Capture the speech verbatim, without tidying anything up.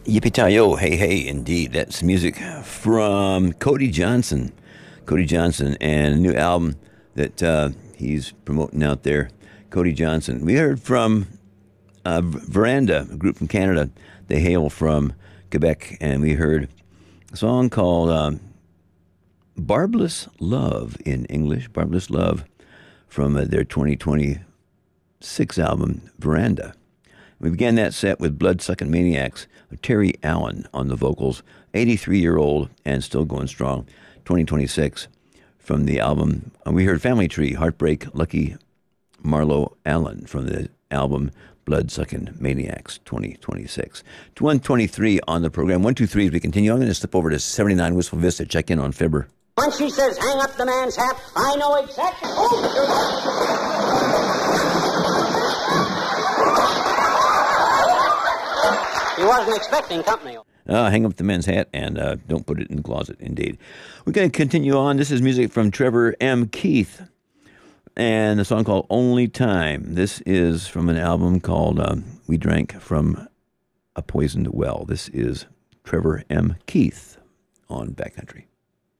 Yippee-ki-yo, hey, hey, indeed. That's music from Cody Johnson. Cody Johnson and a new album that uh, he's promoting out there. Cody Johnson. We heard from uh, Veranda, a group from Canada. They hail from Quebec, and we heard a song called um, Barbless Love in English. Barbless Love from uh, their twenty twenty-six album, Veranda. We began that set with Bloodsucking Maniacs, Terry Allen on the vocals, eighty-three-year-old and still going strong, twenty twenty-six. From the album, uh, we heard Family Tree, Heartbreak, Lucky Marlowe Allen from the album Bloodsucking Maniacs, twenty twenty-six. To one twenty-three on the program. one two three as we continue. I'm going to slip over to seventy-nine Wistful Vista, check in on Fibber. When she says, hang up the man's hat, I know exactly... Oh, he wasn't expecting company. Uh, hang up the men's hat and uh, don't put it in the closet, indeed. We're going to continue on. This is music from Trevor M. Keith and a song called Only Time. This is from an album called um, We Drank from a Poisoned Well. This is Trevor M. Keith on Backcountry.